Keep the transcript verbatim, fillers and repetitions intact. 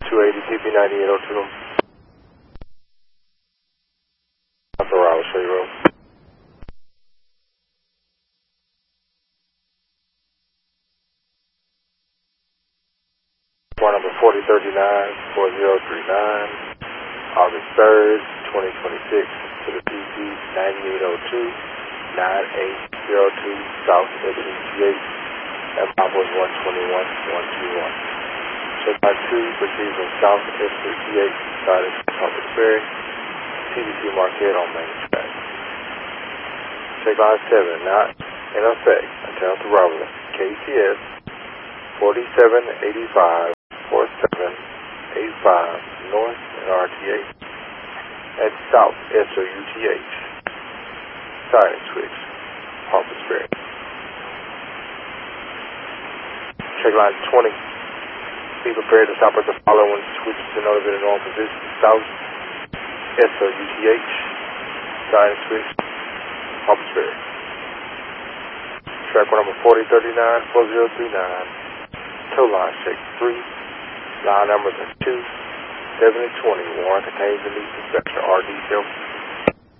two eighty P P ninety-eight oh two. That's all right, I'll show you road. Car number forty thirty-nine, four zero three nine, August third, twenty twenty-six, to the P P ninety-eight oh two, nine eight zero two South S U T H, and Pop was one twenty-one, one twenty-one. Check line two, proceed from South S U T H, started from Public Ferry, T D C Marquette on Main Track. Check line seven, not in effect until throttle, K C S forty-seven eighty-five, forty-seven eighty-five North and R T H at South S O U T H. Siding switch, Harpers Ferry. Check line twenty. Be prepared to stop at the following switches in order to be in normal position. South S O U T H. Siding switch, Harpers Ferry. Track number forty thirty-nine, four zero three nine. Tow line check three. Line numbers are two, seventy twenty. Warren contains the lead inspection R D zero.